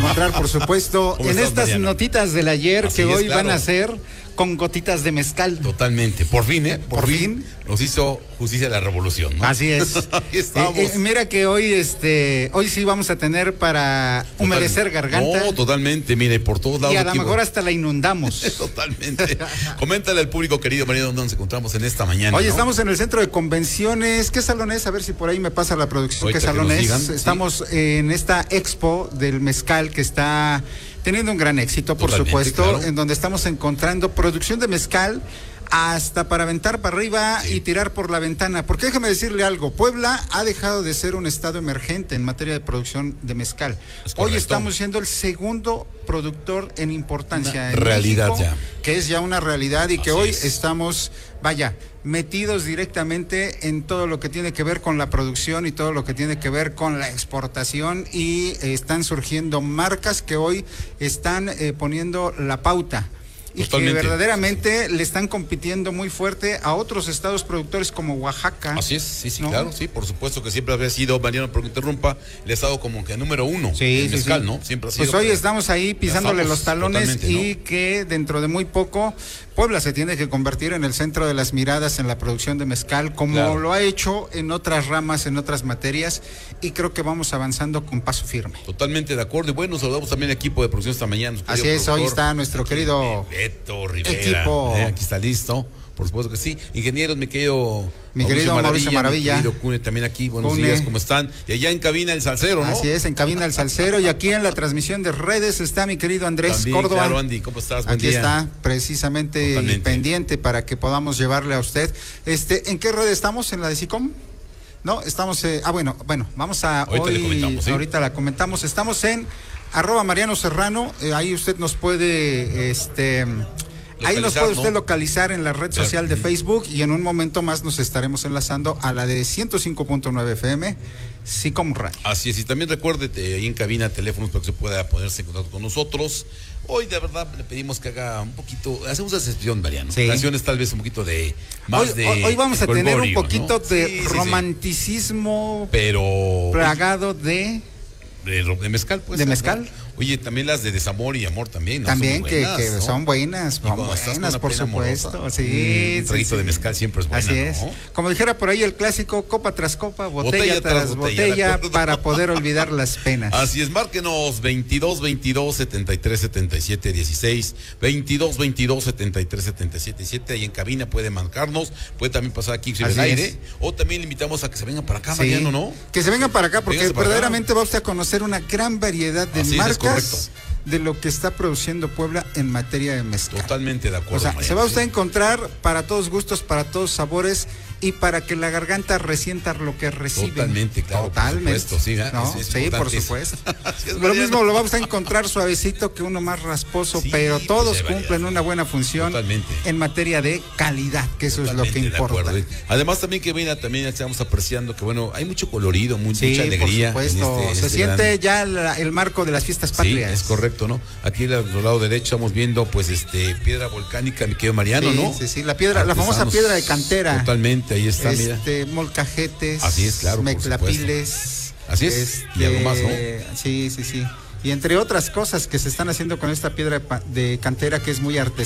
encontrar, por supuesto, en estas Mariano? Notitas del ayer, Así que es, hoy claro. van a ser con gotitas de mezcal. Totalmente, por fin, Por fin. nos hizo justicia la revolución, ¿no? Así es. Aquí estamos. Mira que hoy sí vamos a tener para humedecer garganta. No, totalmente, mire, por todos lados. Y a lo mejor hasta la inundamos. Totalmente. Coméntale al público querido, Mariano, dónde nos encontramos en esta mañana. Hoy ¿no? estamos en el centro de convenciones. ¿Qué salón es? A ver si por ahí me pasa la producción. Ahorita ¿Qué salón es? digan, Estamos en esta expo del mezcal que está teniendo un gran éxito, por Totalmente, supuesto, claro. en donde estamos encontrando producción de mezcal hasta para aventar para arriba y tirar por la ventana. Porque déjeme decirle algo, Puebla ha dejado de ser un estado emergente en materia de producción de mezcal. Hoy estamos siendo el segundo productor en importancia en realidad México, ya. que es ya una realidad y que Así hoy es. estamos, metidos directamente en todo lo que tiene que ver con la producción y todo lo que tiene que ver con la exportación, y están surgiendo marcas que hoy están poniendo la pauta. Y Totalmente. que verdaderamente le están compitiendo muy fuerte a otros estados productores como Oaxaca. Así es, sí, ¿no? claro, sí, por supuesto que siempre había sido, Mariano, porque interrumpa, el estado como que número uno Sí, el mezcal, sí. ¿no? Siempre ha sido. Pues hoy estamos ahí pisándole estamos los talones totalmente, y que dentro de muy poco Puebla se tiene que convertir en el centro de las miradas en la producción de mezcal, como Claro. lo ha hecho en otras ramas, en otras materias, y creo que vamos avanzando con paso firme. Totalmente de acuerdo. Y bueno, saludamos también al equipo de producción esta mañana. Así es, hoy está nuestro querido Beto Rivera. equipo. Aquí está listo, por supuesto que sí. Ingenieros, mi querido Mauricio Maravilla. Mi querido Cune también aquí. Buenos Cune. días, ¿cómo están? Y allá en cabina el salsero, ¿no? Así es, en cabina el salsero, y aquí en la transmisión de redes está mi querido Andrés También, Córdoba. claro, Andy, ¿cómo estás? Buen Aquí día. está, precisamente Totalmente. pendiente para que podamos llevarle a usted. ¿En qué red estamos? ¿En la de SICOM? No, estamos, bueno, vamos a Ahorita le comentamos, ¿sí? ahorita la comentamos. Estamos en @Mariano Serrano, ahí usted nos puede, ahí nos puede usted localizar en la red social de Facebook, y en un momento más nos estaremos enlazando a la de 105.9 FM, SICOM Radio. Así es, y también recuérdete ahí en cabina teléfonos para que se pueda ponerse en contacto con nosotros. Hoy de verdad le pedimos que haga un poquito, hacemos una excepción, Mariano. Sí. Canciones tal vez un poquito de más Hoy vamos a tener un folclórico, poquito ¿no? de Sí, sí, romanticismo, pero plagado de mezcal, pues. ¿De mezcal? Oye, también las de desamor y amor también, ¿no? también, Son buenas, que ¿no? son buenas, Y cuando estás con una por pena supuesto. amorosa, Sí, un traguito de mezcal siempre es buena, así es. ¿no? Como dijera por ahí el clásico, copa tras copa, botella tras botella, ¿de acuerdo? para poder olvidar las penas. Así es, márquenos 22-22-73-77-16, 22-22-73-77-7, ahí en cabina puede marcarnos, puede también pasar aquí en el Así aire, es. o también le invitamos a que se vengan para acá, Sí, Mariano, ¿no? que se vengan para acá, porque Vénganse para verdaderamente va usted a conocer una gran variedad de Así es, marcas correcto. de lo que está produciendo Puebla en materia de mezcal. Totalmente de acuerdo. O sea, Mariano, se va sí. usted a encontrar para todos gustos, para todos sabores, y para que la garganta resienta lo que recibe. Totalmente, claro. Totalmente. Por supuesto, sí, ¿eh? ¿No? Es Sí, importante por eso. supuesto. Así es, Lo Mariano. mismo lo vamos a encontrar suavecito que uno más rasposo, Sí, pero pues, todos hay cumplen variedad. una buena función. Totalmente. En materia de calidad, que eso Totalmente es lo que de importa. acuerdo. Además también que venga, también estamos apreciando que bueno, hay mucho colorido, Sí, mucha alegría. por supuesto. en Se siente gran- ya el marco de las fiestas Sí, patrias. es correcto, ¿no? Aquí al lado derecho estamos viendo pues piedra volcánica, mi querido Mariano, Sí, ¿no? sí, la piedra, la famosa Artesanos. piedra de cantera. Totalmente, ahí está, mira. Molcajetes, Así es, claro, por meclapiles. Así es, y algo más, ¿no? Sí. Y entre otras cosas que se están haciendo con esta piedra de cantera, que es muy artesanal.